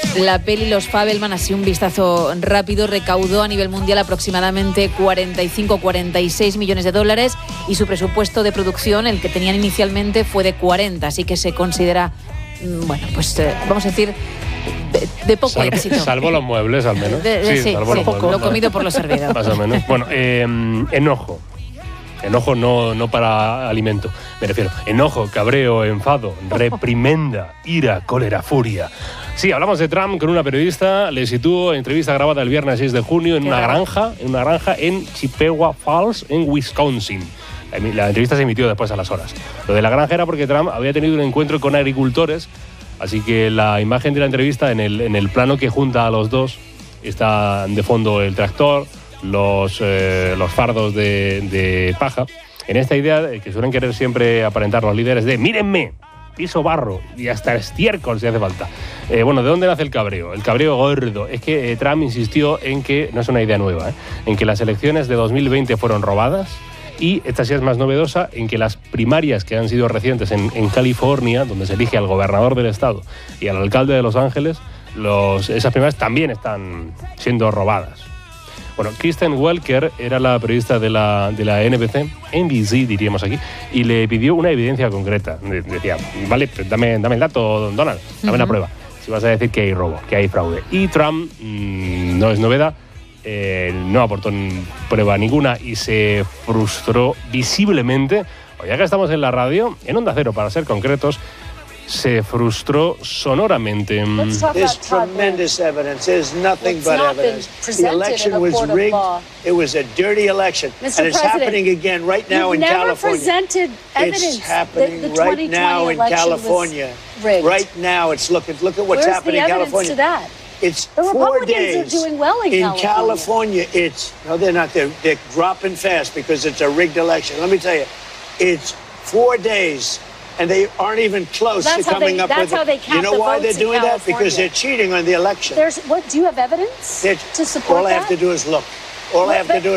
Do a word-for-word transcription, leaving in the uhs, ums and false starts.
La peli Los Fabelman, así un vistazo rápido, recaudó a nivel mundial aproximadamente cuarenta y cinco a cuarenta y seis millones de dólares y su presupuesto de producción, el que tenían inicialmente, fue de cuarenta, así que se considera, bueno, pues eh, vamos a decir, de, de poco salvo, éxito. Salvo los muebles, al menos. De, de, sí, sí, salvo sí, los muebles, lo comido por lo servido. Más o menos. Bueno, eh, enojo. Enojo no, no para alimento, me refiero. Enojo, cabreo, enfado, reprimenda, ira, cólera, furia. Sí, hablamos de Trump con una periodista. Le situó entrevista grabada el viernes seis de junio en una granja, en una granja en Chippewa Falls, en Wisconsin. La, la entrevista se emitió después a las horas. Lo de la granja era porque Trump había tenido un encuentro con agricultores, así que la imagen de la entrevista en el, en el plano que junta a los dos está de fondo el tractor, los, eh, los fardos de, de paja, en esta idea que suelen querer siempre aparentar los líderes de mírenme, piso barro y hasta estiércol si hace falta. Eh, bueno, ¿de dónde nace el cabreo? El cabreo gordo es que eh, Trump insistió en que, no es una idea nueva, ¿eh? en que las elecciones de dos mil veinte fueron robadas, y esta sí es más novedosa, en que las primarias que han sido recientes en, en California, donde se elige al gobernador del estado y al alcalde de Los Ángeles, los, esas primarias también están siendo robadas. Bueno, Kristen Welker era la periodista de la, de la N B C, N B C diríamos aquí, y le pidió una evidencia concreta. Decía, vale, dame, dame el dato, Donald, dame uh-huh. la prueba. Si vas a decir que hay robo, que hay fraude. Y Trump, mmm, no es novedad, eh, no aportó prueba ninguna y se frustró visiblemente. Ya que estamos en la radio, en Onda Cero, para ser concretos, se frustró sonoramente. There's tremendous evidence. There's nothing but evidence. The election was rigged. It was a dirty election. And it's happening again right now in California. It's happening right now in California. Right now, it's looking. Look at what's happening in California. It's four days in California. It's no, they're not. They're they're dropping fast because it's a rigged election. Let me tell you, it's four days. And they aren't even close that's to coming they, up that's with how they it. count You know the why votes they're doing in that? Because they're cheating on the election. There's what? Do you have evidence They're, to support all that? I have to do is look. All what, I have to do is